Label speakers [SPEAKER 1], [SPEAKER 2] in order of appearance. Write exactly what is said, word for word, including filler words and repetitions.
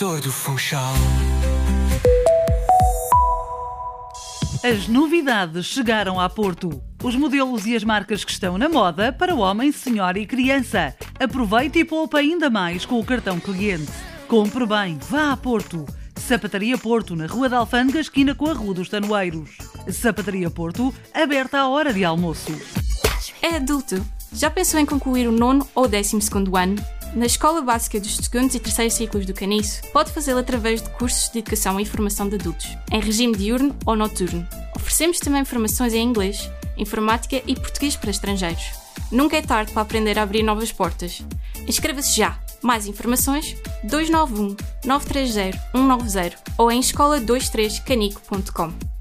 [SPEAKER 1] Sou do Funchal.
[SPEAKER 2] As novidades chegaram a Porto. Os modelos e as marcas que estão na moda para homem, senhora e criança. Aproveite e poupa ainda mais com o cartão cliente. Compre bem, vá a Porto. Sapataria Porto, na Rua da Alfândega, esquina com a Rua dos Tanoeiros. Sapataria Porto, aberta à hora de almoço.
[SPEAKER 3] É adulto. Já pensou em concluir o nono ou décimo segundo ano? Na Escola Básica dos segundos e terceiros ciclos do Caniço, pode fazê-lo através de cursos de educação e formação de adultos, em regime diurno ou noturno. Oferecemos também formações em inglês, informática e português para estrangeiros. Nunca é tarde para aprender a abrir novas portas. Inscreva-se já! Mais informações dois nove um, nove três zero, um nove zero ou em escola vinte e três canico ponto com.